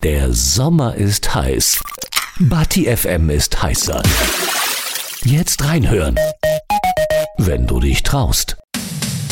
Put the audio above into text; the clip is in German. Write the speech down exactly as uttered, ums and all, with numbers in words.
Der Sommer ist heiß. Bati F M ist heißer. Jetzt reinhören, wenn du dich traust.